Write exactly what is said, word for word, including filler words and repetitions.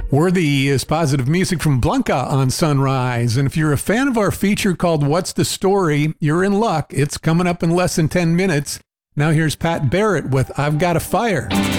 Worthy is positive music from Blanca on Sunrise. And if you're a fan of our feature called What's the Story, you're in luck. It's coming up in less than ten minutes. Now here's Pat Barrett with I've Got a Fire.